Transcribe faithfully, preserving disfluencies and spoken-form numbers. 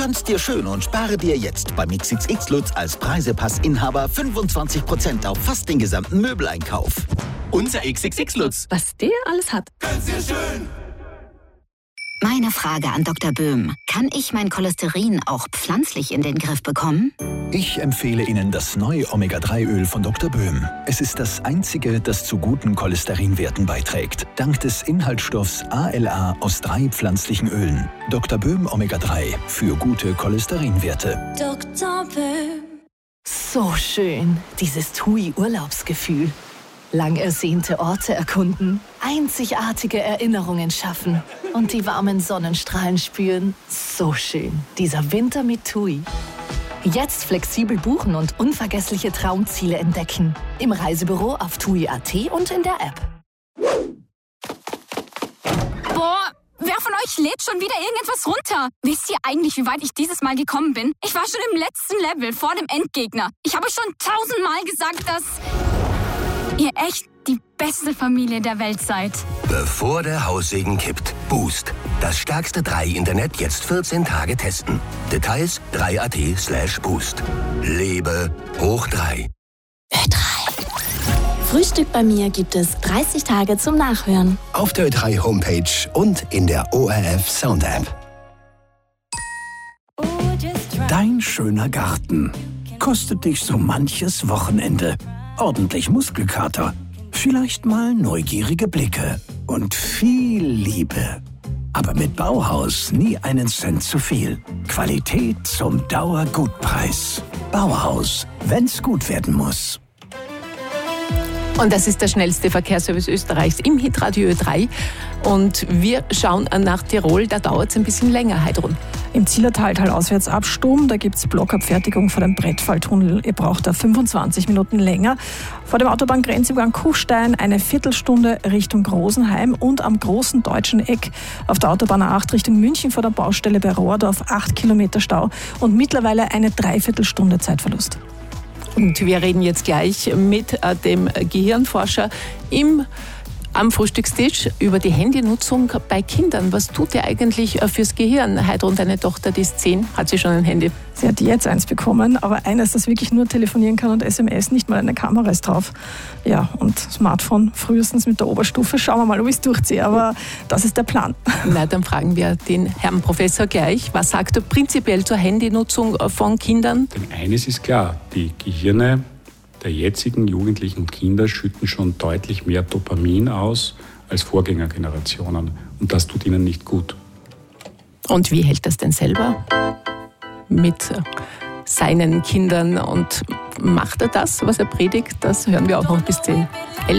Tanz dir schön und spare dir jetzt beim X X X Lutz als Preisepassinhaber fünfundzwanzig Prozent auf fast den gesamten Möbeleinkauf. Unser X X X Lutz. Was der alles hat. Tanz dir schön. Meine Frage an Doktor Böhm. Kann ich mein Cholesterin auch pflanzlich in den Griff bekommen? Ich empfehle Ihnen das neue Omega drei Öl von Doktor Böhm. Es ist das einzige, das zu guten Cholesterinwerten beiträgt. Dank des Inhaltsstoffs A L A aus drei pflanzlichen Ölen. Doktor Böhm Omega drei für gute Cholesterinwerte. Doktor Böhm. So schön, dieses TUI-Urlaubsgefühl. Lang ersehnte Orte erkunden, einzigartige Erinnerungen schaffen und die warmen Sonnenstrahlen spüren. So schön, dieser Winter mit TUI. Jetzt flexibel buchen und unvergessliche Traumziele entdecken. Im Reisebüro auf tui punkt at und in der App. Boah, wer von euch lädt schon wieder irgendetwas runter? Wisst ihr eigentlich, wie weit ich dieses Mal gekommen bin? Ich war schon im letzten Level vor dem Endgegner. Ich habe schon tausendmal gesagt, dass ihr echt die beste Familie der Welt seid. Bevor der Haussegen kippt. Boost. Das stärkste drei Internet jetzt vierzehn Tage testen. Details drei punkt at slash boost. Lebe hoch drei. Ö drei. Frühstück bei mir gibt es dreißig Tage zum Nachhören. Auf der Ö drei Homepage und in der O R F Sound App. Dein schöner Garten kostet dich so manches Wochenende. Ordentlich Muskelkater, vielleicht mal neugierige Blicke und viel Liebe. Aber mit Bauhaus nie einen Cent zu viel. Qualität zum Dauergutpreis. Bauhaus, wenn's gut werden muss. Und das ist der schnellste Verkehrsservice Österreichs im Hitradio Ö drei. Und wir schauen nach Tirol, da dauert es ein bisschen länger, Heidrun. Im Zillertal talauswärts ab Sturm, da gibt es Blockabfertigung vor dem Brettfalltunnel. Ihr braucht da fünfundzwanzig Minuten länger. Vor dem Autobahngrenzübergang Kufstein eine Viertelstunde Richtung Rosenheim und am großen deutschen Eck auf der Autobahn A acht Richtung München vor der Baustelle bei Rohrdorf acht Kilometer Stau und mittlerweile eine Dreiviertelstunde Zeitverlust. Und wir reden jetzt gleich mit äh, dem Gehirnforscher im, am Frühstückstisch über die Handynutzung bei Kindern. Was tut ihr eigentlich äh, fürs Gehirn? Heidrun, deine Tochter, die ist zehn, hat sie schon ein Handy? Sie hat jetzt eins bekommen, aber eines, das wirklich nur telefonieren kann und S M S, nicht mal eine Kamera ist drauf. Ja, und Smartphone frühestens mit der Oberstufe. Schauen wir mal, ob ich es durchziehe, aber das ist der Plan. Na, dann fragen wir den Herrn Professor gleich. Was sagt er prinzipiell zur Handynutzung von Kindern? Denn eines ist klar, die Gehirne der jetzigen Jugendlichen und Kinder schütten schon deutlich mehr Dopamin aus als Vorgängergenerationen. Und das tut ihnen nicht gut. Und wie hält das denn selber mit seinen Kindern? Und macht er das, was er predigt? Das hören wir auch noch bis zehn.